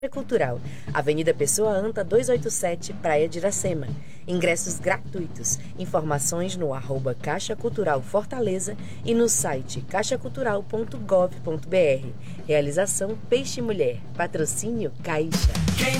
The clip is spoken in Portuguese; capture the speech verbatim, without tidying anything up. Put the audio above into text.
Cultural, Avenida Pessoa Anta duzentos e oitenta e sete, Praia de Iracema. Ingressos gratuitos. Informações no arroba Caixa Cultural Fortaleza e no site caixa cultural ponto gov ponto br. Realização Peixe Mulher. Patrocínio Caixa. Quem